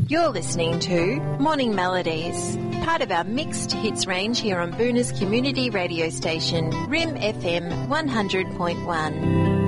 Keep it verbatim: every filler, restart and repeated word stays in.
You're listening to Morning Melodies, part of our mixed hits range here on Boona's community radio station, R I M F M one hundred point one.